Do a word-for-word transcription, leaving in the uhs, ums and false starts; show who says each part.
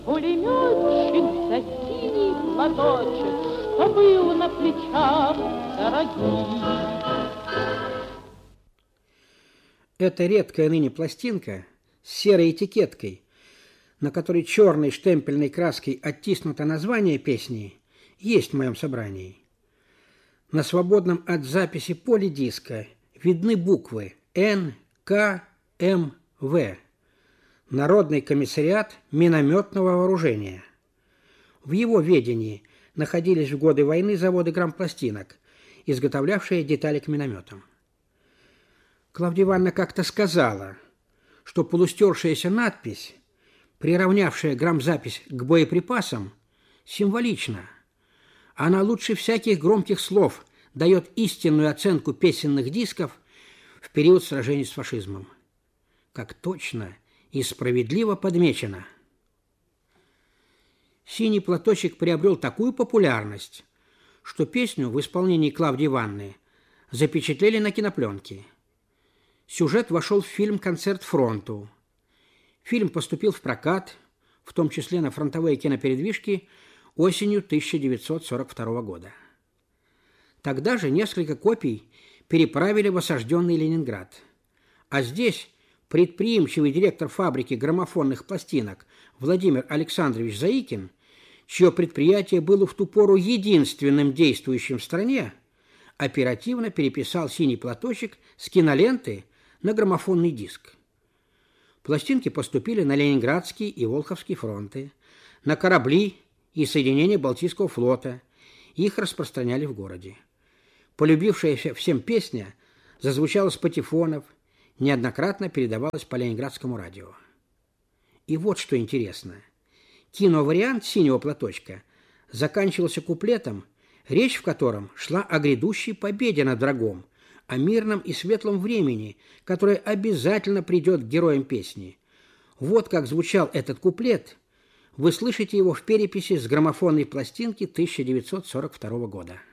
Speaker 1: Пулеметчик за синий платочек, что был на плечах дорогих.
Speaker 2: Эта редкая ныне пластинка с серой этикеткой, на которой черной штемпельной краской оттиснуто название песни, есть в моем собрании. На свободном от записи поле диска видны буквы Н, К, М, В. Народный комиссариат минометного вооружения. В его ведении находились в годы войны заводы грампластинок, изготовлявшие детали к минометам. Клавдия Ивановна как-то сказала, что полустершаяся надпись, приравнявшая грамзапись к боеприпасам, символична. Она лучше всяких громких слов дает истинную оценку песенных дисков в период сражений с фашизмом. Как точно и справедливо подмечено. «Синий платочек» приобрел такую популярность, что песню в исполнении Клавдии Ивановны запечатлели на кинопленке. Сюжет вошел в фильм «Концерт фронту». Фильм поступил в прокат, в том числе на фронтовые кинопередвижки, осенью тысяча девятьсот сорок второго года. Тогда же несколько копий переправили в осажденный Ленинград. А здесь предприимчивый директор фабрики граммофонных пластинок Владимир Александрович Заикин, чье предприятие было в ту пору единственным действующим в стране, оперативно переписал «Синий платочек» с киноленты на граммофонный диск. Пластинки поступили на Ленинградский и Волховский фронты, на корабли и соединения Балтийского флота. Их распространяли в городе. Полюбившаяся всем песня зазвучала с патефонов, неоднократно передавалась по ленинградскому радио. И вот что интересно. Киновариант «Синего платочка» заканчивался куплетом, речь в котором шла о грядущей победе над врагом, о мирном и светлом времени, которое обязательно придет к героям песни. Вот как звучал этот куплет. Вы слышите его в переписи с граммофонной пластинки тысяча девятьсот сорок второго года.